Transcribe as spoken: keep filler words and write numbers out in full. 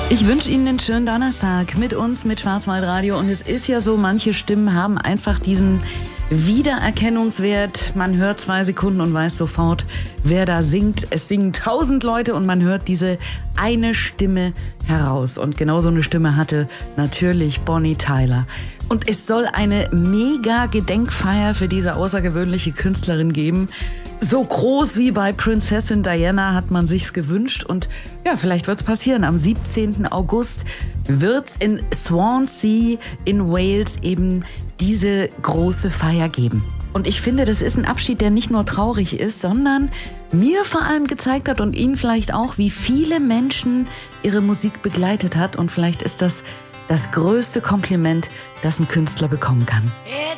Ich wünsche Ihnen einen schönen Donnerstag mit uns, mit Schwarzwaldradio. Und es ist ja so, manche Stimmen haben einfach diesen Wiedererkennungswert. Man hört zwei Sekunden und weiß sofort, wer da singt. Es singen tausend Leute und man hört diese eine Stimme heraus. Und genau so eine Stimme hatte natürlich Bonnie Tyler. Und es soll eine mega Gedenkfeier für diese außergewöhnliche Künstlerin geben. So groß wie bei Prinzessin Diana hat man sich's gewünscht. Und ja, vielleicht wird's passieren. Am siebzehnten August wird's in Swansea in Wales eben diese große Feier geben. Und ich finde, das ist ein Abschied, der nicht nur traurig ist, sondern mir vor allem gezeigt hat und Ihnen vielleicht auch, wie viele Menschen ihre Musik begleitet hat. Und vielleicht ist das das größte Kompliment, das ein Künstler bekommen kann.